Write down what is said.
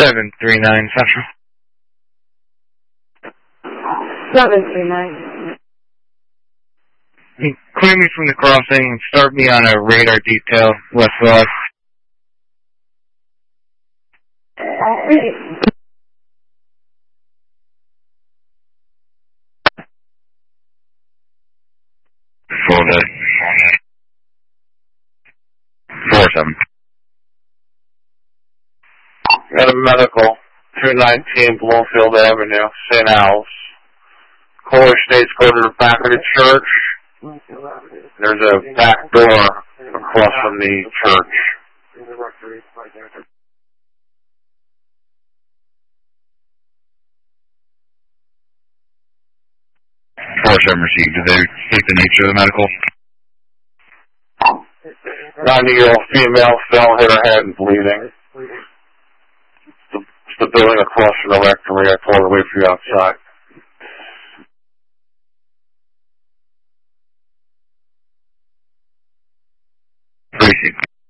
739 Central. 739. Clear me from the crossing and start me on a radar detail west-west. Full day. 47. Got a medical, 219 Bloomfield Avenue, St. Al's. Caller states go to the back of the church. There's a back door across from the church. Received. Did they state the nature of the medical? 90-year-old female fell, hit her head and bleeding. It's the building across from the rectory. I told her to wait for you outside. Appreciate it.